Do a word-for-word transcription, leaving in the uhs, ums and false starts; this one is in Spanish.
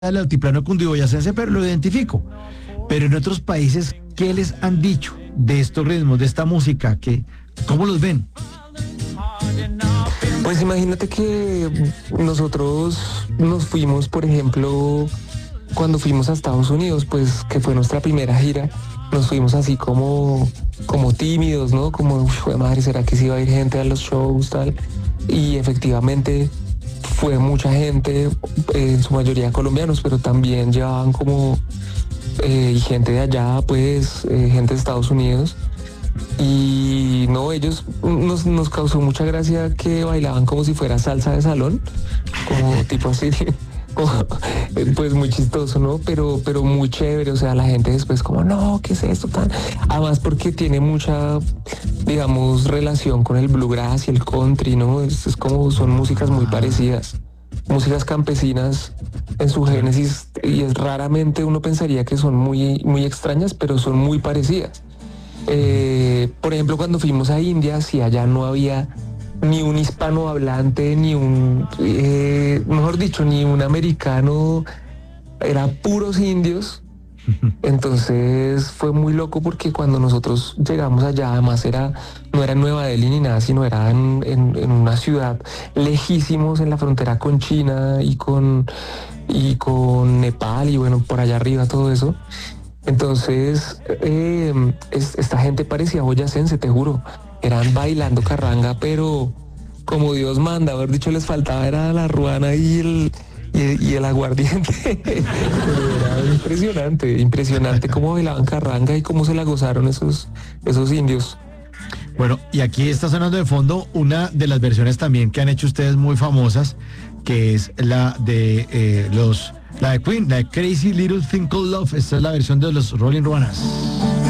del altiplano cundiboyacense, pero lo identifico. Pero en otros países, ¿qué les han dicho de estos ritmos, de esta música? ¿Qué, ¿Cómo los ven? Pues imagínate que nosotros nos fuimos, por ejemplo, cuando fuimos a Estados Unidos, pues que fue nuestra primera gira, nos fuimos así como, como tímidos, ¿no? Como, uy, madre, ¿será que sí va a ir gente a los shows, tal? Y efectivamente fue mucha gente, eh, en su mayoría colombianos, pero también llevaban como eh, gente de allá, pues, eh, gente de Estados Unidos. Y no, ellos nos, nos causó mucha gracia que bailaban como si fuera salsa de salón, como tipo así, como, pues muy chistoso, ¿no? Pero, pero muy chévere, o sea, la gente después como, no, ¿qué es esto tan? Además porque tiene mucha, digamos, relación con el bluegrass y el country, ¿no? Es, es como, son músicas muy parecidas, músicas campesinas en su génesis, y es raramente uno pensaría que son muy, muy extrañas, pero son muy parecidas. Eh, por ejemplo, cuando fuimos a India, si allá no había ni un hispanohablante, ni un, eh, mejor dicho, ni un americano, eran puros indios. Entonces fue muy loco porque cuando nosotros llegamos allá, además era, no era en Nueva Delhi ni nada, sino era en, en, en una ciudad lejísimos en la frontera con China y con, y con Nepal y bueno, por allá arriba todo eso. Entonces, eh, es, esta gente parecía boyacense, te juro. Eran bailando carranga, pero como Dios manda, haber dicho, les faltaba era la ruana y el, y, y el aguardiente. Pero era impresionante, impresionante cómo bailaban carranga y cómo se la gozaron esos, esos indios. Bueno, y aquí está sonando de fondo una de las versiones también que han hecho ustedes muy famosas, que es la de eh, los... La de Queen, la de Crazy Little Thing Called Love. Esta es la versión de los Rolling Ruanas.